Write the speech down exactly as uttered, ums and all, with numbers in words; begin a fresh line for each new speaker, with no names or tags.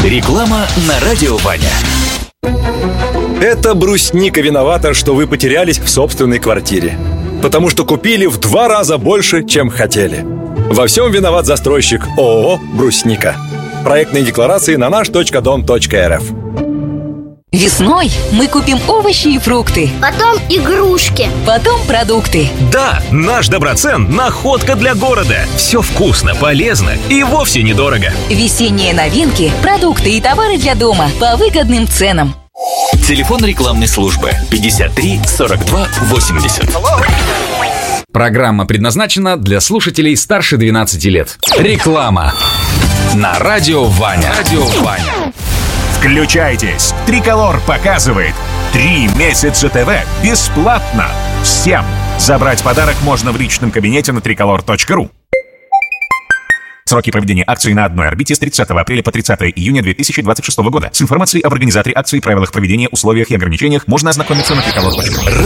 Реклама на радио Ваня.
Это брусника виновата, что вы потерялись в собственной квартире. Потому что купили в два раза больше, чем хотели. Во всем виноват застройщик ООО «Брусника». Проектные декларации на наш точка дом точка эр эф.
Весной мы купим овощи и фрукты.
Потом игрушки.
Потом продукты.
Да, наш Доброцен – находка для города. Все вкусно, полезно и вовсе недорого.
Весенние новинки, продукты и товары для дома по выгодным ценам.
Телефон рекламной службы пятьдесят три сорок два восемьдесят.
Программа предназначена для слушателей старше двенадцати лет. Реклама на радио Ваня. Радио Ваня.
Включайтесь! Триколор показывает три месяца ТВ бесплатно. Всем! Забрать подарок можно в личном кабинете на триколор точка ру. Сроки проведения акции на одной орбите с тридцатого апреля по тридцатое июня две тысячи двадцать шестого года. С информацией об организаторе акции, правилах проведения, условиях и ограничениях можно ознакомиться на триколор точка ру.